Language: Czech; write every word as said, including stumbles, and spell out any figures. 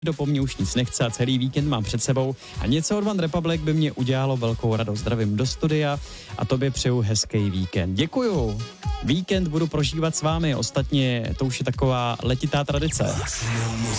do po mně už nic nechce a celý víkend mám před sebou a něco od One Republic by mě udělalo velkou radost. Zdravím do studia a tobě přeju hezký víkend. Děkuju. Víkend budu prožívat s vámi, ostatně to už je taková letitá tradice.